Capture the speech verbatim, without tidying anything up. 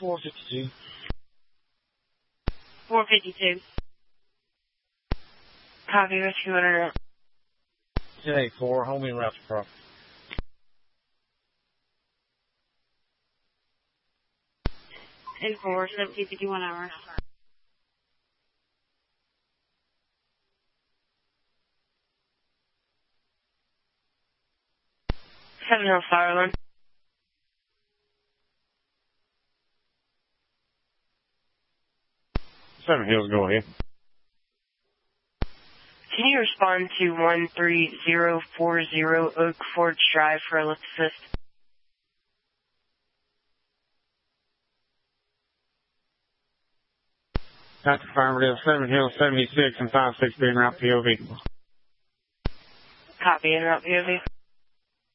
four fifty-two. four fifty-two. Copy, what's two hundred? ten eighty-four, home in route to property. ten four, seventeen fifty-one hour. Seven Hills Fire Alarm. Seven Hills, go ahead. Can you respond to one three zero four zero Oak Forge Drive for a lift assist? That's affirmative. Seven Hills, seventy-six and five sixty en route P O V. Copy, en route P O V.